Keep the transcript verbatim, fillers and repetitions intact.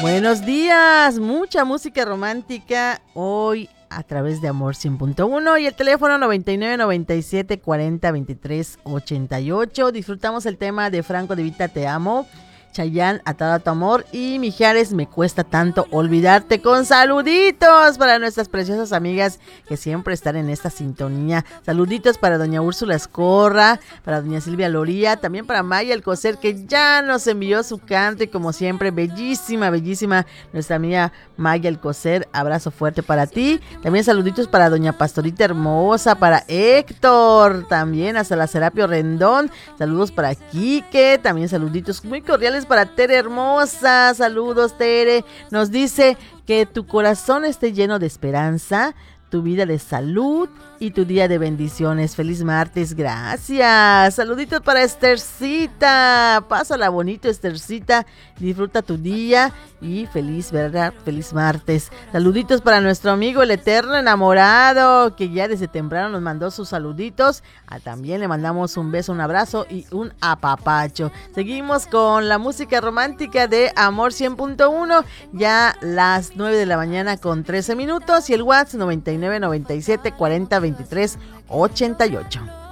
Buenos días, mucha música romántica hoy a través de Amor cien punto uno y el teléfono noventa y nueve, noventa y siete, cuarenta, veintitrés, ochenta y ocho. Disfrutamos el tema de Franco De Vita, Te Amo, Chayanne, Atado a tu Amor y Mijares, Me Cuesta Tanto Olvidarte, con saluditos para nuestras preciosas amigas que siempre están en esta sintonía. Saluditos para doña Úrsula Escorra, para doña Silvia Loría, también para Maya Alcocer, que ya nos envió su canto y como siempre, bellísima, bellísima nuestra amiga Maya Alcocer. Abrazo fuerte para ti. También saluditos para doña Pastorita Hermosa, para Héctor, también hasta la Serapio Rendón. Saludos para Quique, también saluditos muy cordiales para Tere Hermosa. Saludos, Tere. Nos dice que tu corazón esté lleno de esperanza, tu vida de salud y tu día de bendiciones. Feliz martes, gracias. Saluditos para Estercita. Pásala bonito, Estercita. Disfruta tu día y feliz, ¿verdad? Feliz martes. Saluditos para nuestro amigo el eterno enamorado, que ya desde temprano nos mandó sus saluditos. Ah, también le mandamos un beso, un abrazo y un apapacho. Seguimos con la música romántica de Amor cien punto uno. Ya las nueve de la mañana con trece minutos y el WhatsApp noventa y nueve, noventa y siete, cuarenta, veintitrés, ochenta y ocho.